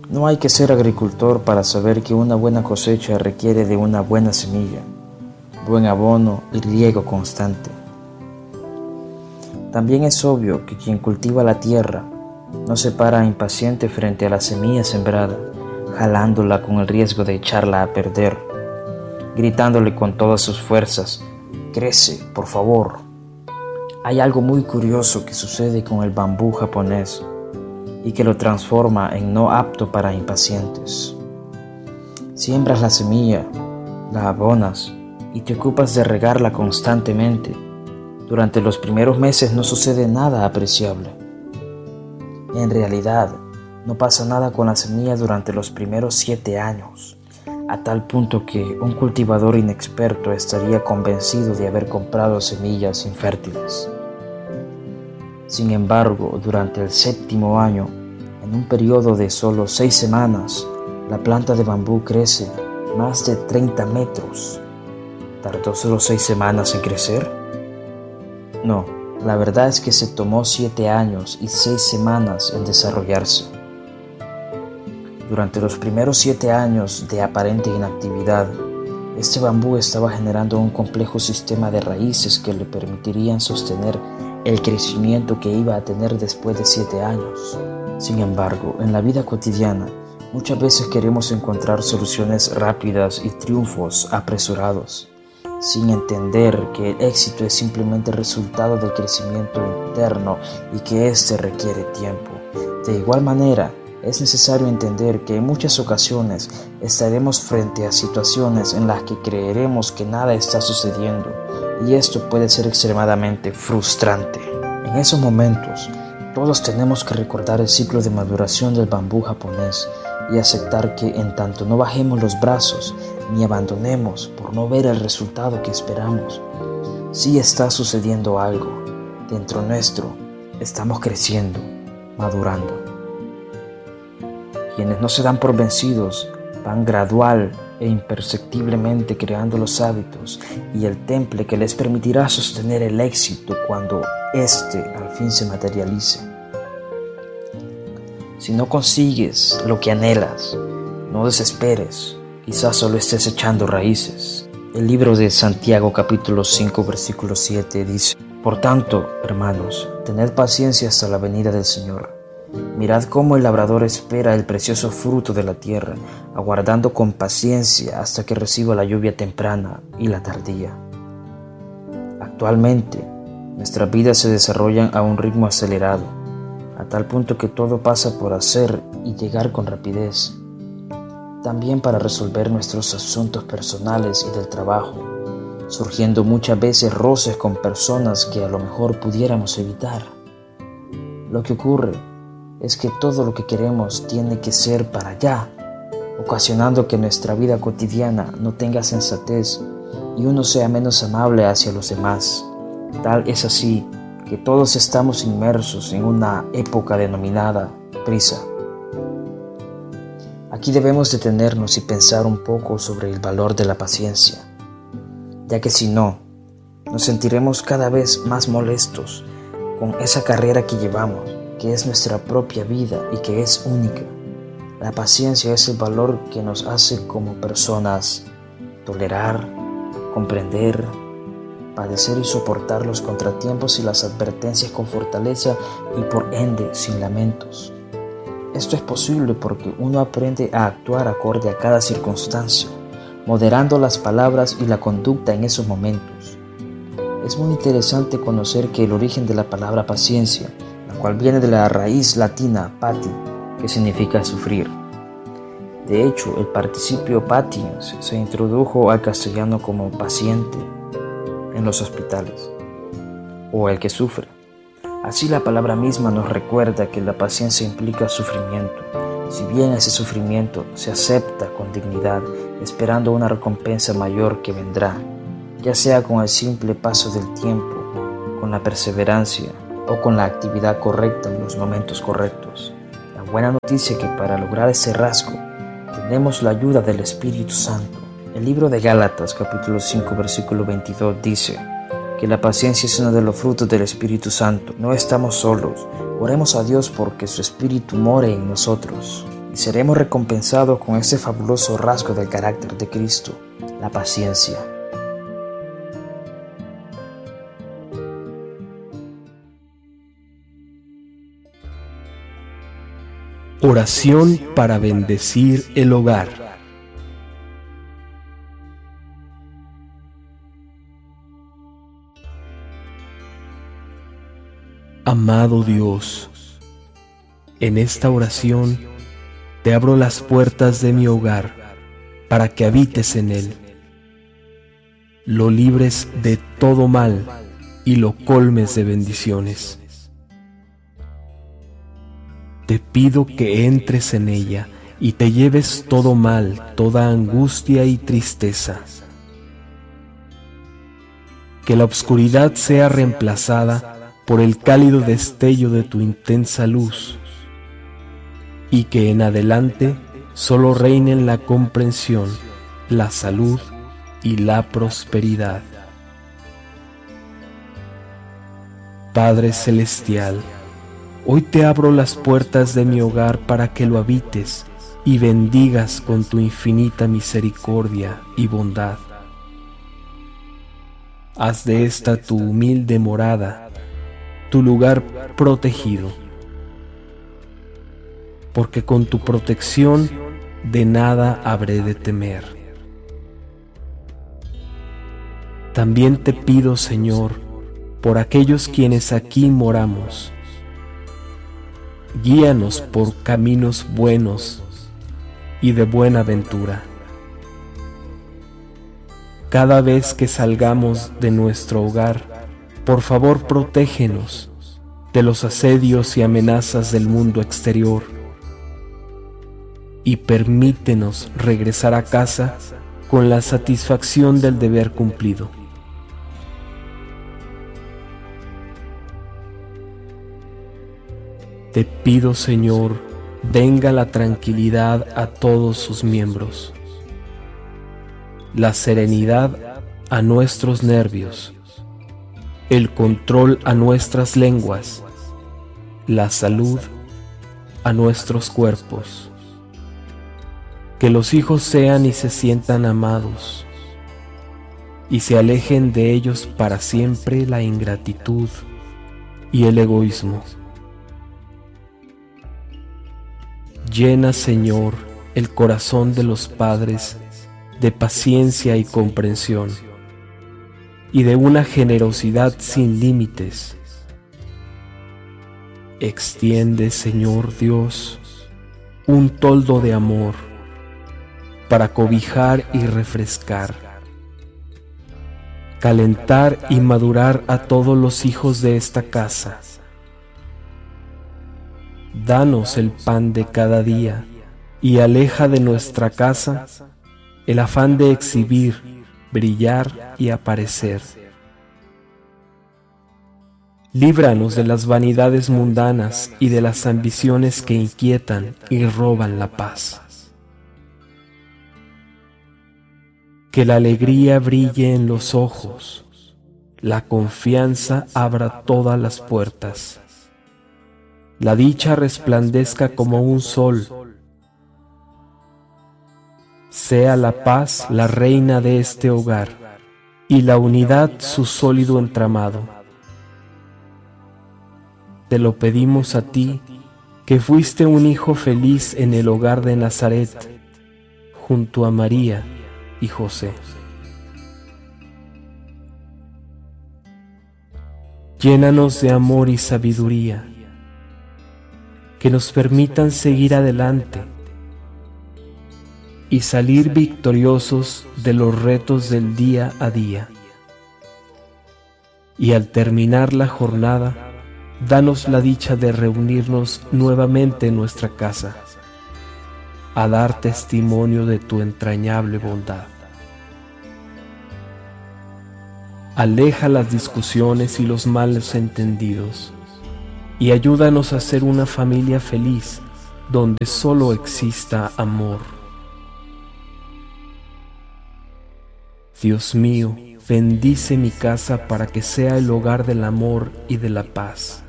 No hay que ser agricultor para saber que una buena cosecha requiere de una buena semilla, buen abono y riego constante. También es obvio que quien cultiva la tierra no se para impaciente frente a la semilla sembrada, jalándola con el riesgo de echarla a perder, gritándole con todas sus fuerzas: «Crece, por favor». Hay algo muy curioso que sucede con el bambú japonés y que lo transforma en no apto para impacientes. Siembras la semilla, la abonas y te ocupas de regarla constantemente. Durante los primeros meses no sucede nada apreciable. En realidad, no pasa nada con la semilla durante los primeros 7 años, a tal punto que un cultivador inexperto estaría convencido de haber comprado semillas infértiles. Sin embargo, durante el 7º año, en un periodo de solo 6 semanas, la planta de bambú crece más de 30 metros. ¿Tardó solo 6 semanas en crecer? No, la verdad es que se tomó 7 años y 6 semanas en desarrollarse. Durante los primeros 7 años de aparente inactividad, este bambú estaba generando un complejo sistema de raíces que le permitirían sostener el crecimiento que iba a tener después de 7 años. Sin embargo, en la vida cotidiana, muchas veces queremos encontrar soluciones rápidas y triunfos apresurados, sin entender que el éxito es simplemente resultado del crecimiento interno y que éste requiere tiempo. De igual manera, es necesario entender que en muchas ocasiones estaremos frente a situaciones en las que creeremos que nada está sucediendo, y esto puede ser extremadamente frustrante. En esos momentos, todos tenemos que recordar el ciclo de maduración del bambú japonés y aceptar que en tanto no bajemos los brazos ni abandonemos por no ver el resultado que esperamos, sí está sucediendo algo. Dentro nuestro estamos creciendo, madurando. Quienes no se dan por vencidos van gradual e imperceptiblemente creando los hábitos y el temple que les permitirá sostener el éxito cuando éste al fin se materialice. Si no consigues lo que anhelas, no desesperes, quizás solo estés echando raíces. El libro de Santiago capítulo 5 versículo 7 dice: «Por tanto, hermanos, tened paciencia hasta la venida del Señor. Mirad cómo el labrador espera el precioso fruto de la tierra, aguardando con paciencia hasta que reciba la lluvia temprana y la tardía». Actualmente, nuestras vidas se desarrollan a un ritmo acelerado, a tal punto que todo pasa por hacer y llegar con rapidez. También para resolver nuestros asuntos personales y del trabajo, surgiendo muchas veces roces con personas que a lo mejor pudiéramos evitar. Lo que ocurre es que todo lo que queremos tiene que ser para allá, ocasionando que nuestra vida cotidiana no tenga sensatez y uno sea menos amable hacia los demás. Tal es así que todos estamos inmersos en una época denominada prisa. Aquí debemos detenernos y pensar un poco sobre el valor de la paciencia, ya que si no, nos sentiremos cada vez más molestos con esa carrera que llevamos, que es nuestra propia vida y que es única. La paciencia es el valor que nos hace como personas tolerar, comprender, padecer y soportar los contratiempos y las advertencias con fortaleza y por ende sin lamentos. Esto es posible porque uno aprende a actuar acorde a cada circunstancia, moderando las palabras y la conducta en esos momentos. Es muy interesante conocer que el origen de la palabra paciencia, la cual viene de la raíz latina pati, que significa sufrir. De hecho, el participio patiens se introdujo al castellano como paciente en los hospitales, o el que sufre. Así la palabra misma nos recuerda que la paciencia implica sufrimiento, si bien ese sufrimiento se acepta con dignidad, esperando una recompensa mayor que vendrá, ya sea con el simple paso del tiempo, con la perseverancia o con la actividad correcta en los momentos correctos. La buena noticia es que para lograr ese rasgo tenemos la ayuda del Espíritu Santo. El libro de Gálatas capítulo 5 versículo 22 dice que la paciencia es uno de los frutos del Espíritu Santo. No estamos solos, oremos a Dios porque su Espíritu more en nosotros. y seremos recompensados con este fabuloso rasgo del carácter de Cristo, la paciencia. Oración para bendecir el hogar. Amado Dios, en esta oración te abro las puertas de mi hogar para que habites en él, lo libres de todo mal y lo colmes de bendiciones. Te pido que entres en ella y te lleves todo mal, toda angustia y tristeza. Que la oscuridad sea reemplazada por el cálido destello de tu intensa luz, y que en adelante solo reinen la comprensión, la salud y la prosperidad. Padre Celestial, hoy te abro las puertas de mi hogar para que lo habites y bendigas con tu infinita misericordia y bondad. Haz de esta tu humilde morada, tu lugar protegido, porque con tu protección de nada habré de temer. También te pido, Señor, por aquellos quienes aquí moramos, guíanos por caminos buenos y de buena ventura. Cada vez que salgamos de nuestro hogar, por favor protégenos de los asedios y amenazas del mundo exterior y permítenos regresar a casa con la satisfacción del deber cumplido. Te pido, Señor, venga la tranquilidad a todos sus miembros, la serenidad a nuestros nervios, el control a nuestras lenguas, la salud a nuestros cuerpos. Que los hijos sean y se sientan amados, y se alejen de ellos para siempre la ingratitud y el egoísmo. Llena, Señor, el corazón de los padres de paciencia y comprensión, y de una generosidad sin límites. Extiende, Señor Dios, un toldo de amor para cobijar y refrescar, calentar y madurar a todos los hijos de esta casa. Danos el pan de cada día y aleja de nuestra casa el afán de exhibir, brillar y aparecer. Líbranos de las vanidades mundanas y de las ambiciones que inquietan y roban la paz. Que la alegría brille en los ojos, la confianza abra todas las puertas, la dicha resplandezca como un sol. Sea la paz la reina de este hogar y la unidad su sólido entramado. Te lo pedimos a ti, que fuiste un hijo feliz en el hogar de Nazaret, junto a María y José. Llénanos de amor y sabiduría, que nos permitan seguir adelante y salir victoriosos de los retos del día a día. Y al terminar la jornada, danos la dicha de reunirnos nuevamente en nuestra casa, a dar testimonio de tu entrañable bondad. Aleja las discusiones y los malos entendidos, y ayúdanos a ser una familia feliz donde solo exista amor. Dios mío, bendice mi casa para que sea el hogar del amor y de la paz.